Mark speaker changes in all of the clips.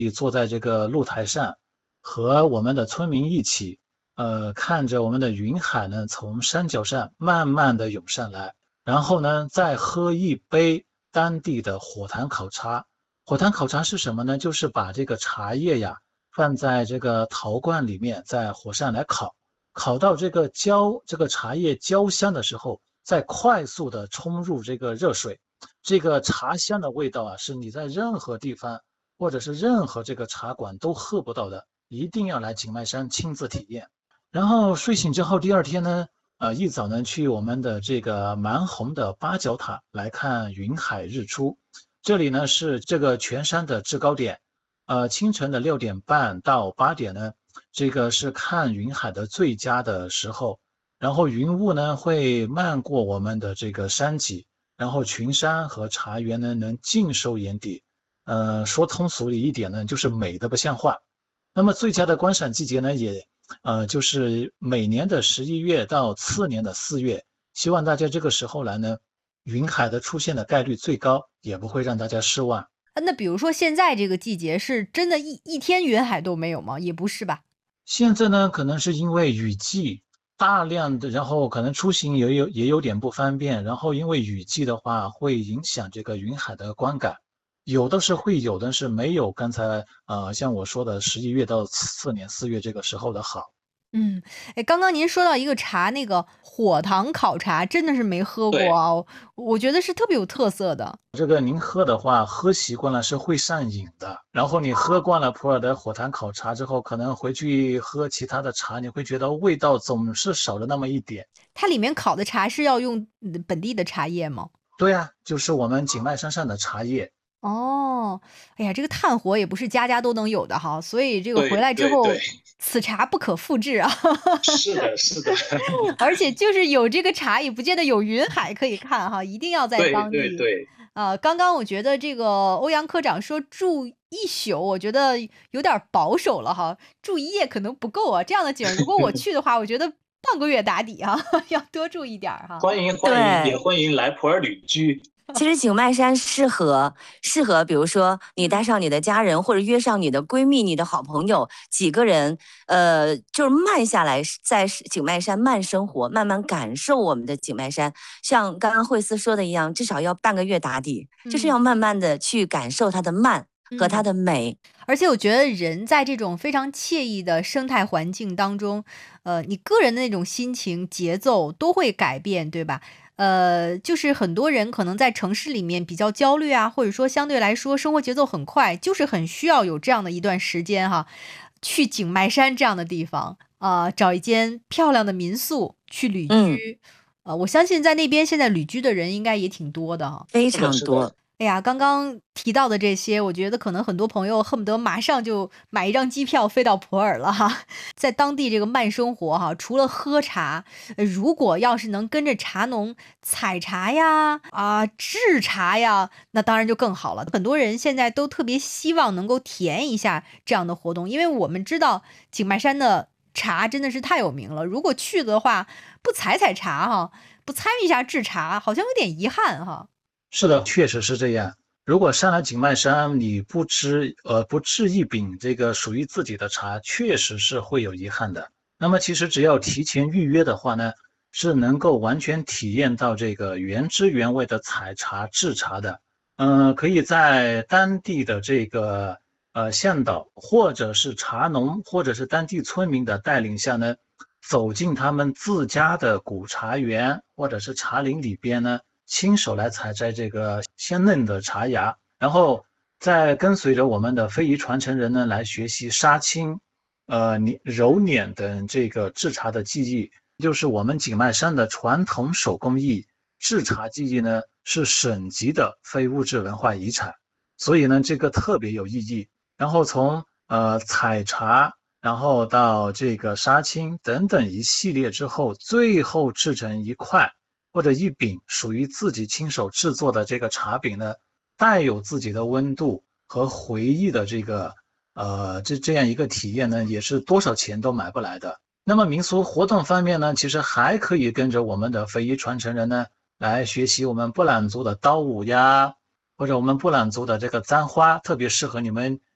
Speaker 1: 坐在这个露台上，和我们的村民一起，看着我们的云海呢从山脚上慢慢的涌上来，然后呢再喝一杯当地的火塘烤茶。火塘烤茶是什么呢？就是把这个茶叶呀放在这个陶罐里面，在火上来烤，烤到这个茶叶焦香的时候，再快速的冲入这个热水。这个茶香的味道啊，是你在任何地方或者是任何这个茶馆都喝不到的，一定要来景迈山亲自体验。然后睡醒之后，第二天呢，一早呢去我们的这个蛮红的八角塔来看云海日出。这里呢是这个全山的制高点，清晨的6点半到8点呢，这个是看云海的最佳的时候。然后云雾呢会漫过我们的这个山脊，然后群山和茶园呢能尽收眼底。说通俗了一点呢，就是美得不像话。那么最佳的观赏季节呢，就是每年的11月到次年的4月，希望大家这个时候来呢，云海的出现的概率最高，也不会让大家失望。
Speaker 2: 那比如说现在这个季节是真的一天云海都没有吗？也不是吧？
Speaker 1: 现在呢，可能是因为雨季大量的，然后可能出行也有点不方便，然后因为雨季的话会影响这个云海的观感，有的是会有的是没有刚才像我说的11月到次年4月这个时候的好。
Speaker 2: 嗯，哎，刚刚您说到一个茶，那个火塘烤茶，真的是没喝过
Speaker 1: 对，
Speaker 2: 啊，我觉得是特别有特色的。
Speaker 1: 这个您喝的话，喝习惯了是会上瘾的。然后你喝惯了普洱的火塘烤茶之后，可能回去喝其他的茶，你会觉得味道总是少了那么一点。
Speaker 2: 它里面烤的茶是要用本地的茶叶吗？
Speaker 1: 对呀，就是我们景迈山上的茶叶。
Speaker 2: 哦，哎呀，这个炭火也不是家家都能有的哈，所以这个回
Speaker 1: 对
Speaker 2: 来之
Speaker 1: 对对，
Speaker 2: 后，此茶不可复制啊。
Speaker 1: 是的，是的，
Speaker 2: 而且就是有这个茶，也不见得有云海可以看哈，一定要在
Speaker 1: 对
Speaker 2: 当地。
Speaker 1: 对对，
Speaker 2: 刚刚我觉得这个欧阳科长说住一宿，我觉得有点儿保守了哈，住一夜可能不够啊。这样的景儿，如果我去的话，我觉得半个月打底哈，要多住一点儿哈。
Speaker 1: 欢迎欢迎，也
Speaker 3: 对，
Speaker 1: 欢迎来普洱旅居。
Speaker 3: 其实景迈山适合，比如说你带上你的家人，或者约上你的闺蜜、你的好朋友，几个人，就是慢下来，在景迈山慢生活，慢慢感受我们的景迈山。像刚刚惠思说的一样，至少要半个月打底，就是
Speaker 2: 嗯
Speaker 3: 要慢慢的去感受它的慢和它
Speaker 2: 嗯。
Speaker 3: 的美。
Speaker 2: 而且我觉得人在这种非常惬意的生态环境当中，你个人的那种心情、节奏都会改变，对吧？就是很多人可能在城市里面比较焦虑啊，或者说相对来说生活节奏很快，就是很需要有这样的一段时间哈，去景迈山这样的地方找一间漂亮的民宿去旅
Speaker 3: 嗯，
Speaker 2: 居。我相信在那边现在旅居的人应该也挺多的哈。
Speaker 3: 非
Speaker 1: 是的，是的，
Speaker 3: 常多。
Speaker 2: 哎呀，刚刚提到的这些，我觉得可能很多朋友恨不得马上就买一张机票飞到普洱了哈，在当地这个慢生活哈，除了喝茶，如果要是能跟着茶农采茶呀、制茶呀，那当然就更好了。很多人现在都特别希望能够体验一下这样的活动，因为我们知道景迈山的茶真的是太有名了，如果去的话不采茶哈，不参与一下制茶，好像有点遗憾哈。
Speaker 1: 是的，确实是这样。如果上了景迈山，你不制一饼这个属于自己的茶，确实是会有遗憾的。那么其实只要提前预约的话呢，是能够完全体验到这个原汁原味的采茶制茶的。可以在当地的这个向导或者是茶农或者是当地村民的带领下呢，走进他们自家的古茶园或者是茶林里边呢。亲手来采摘这个鲜嫩的茶芽，然后再跟随着我们的非遗传承人呢来学习杀青、揉捻等这个制茶的技艺，就是我们景迈山的传统手工艺制茶技艺呢是省级的非物质文化遗产，所以呢这个特别有意义。然后从采茶，然后到这个杀青等等一系列之后，最后制成一块。或者一饼属于自己亲手制作的这个茶饼呢，带有自己的温度和回忆的这个这样一个体验呢，也是多少钱都买不来的。那么民俗活动方面呢，其实还可以跟着我们的非遗传承人呢来学习我们布朗族的刀舞呀，或者我们布朗族的这个簪花，特别适合你们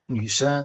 Speaker 1: 女生